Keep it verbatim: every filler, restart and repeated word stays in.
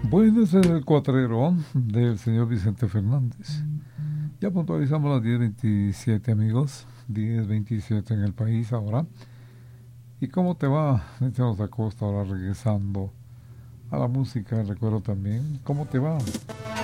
Bueno, ese es el cuatrero del señor Vicente Fernández. Ya puntualizamos las diez veintisiete, amigos. diez veintisiete en el país ahora. ¿Y cómo te va, Cristiano da Costa, ahora regresando a la música, recuerdo también? ¿Cómo te va?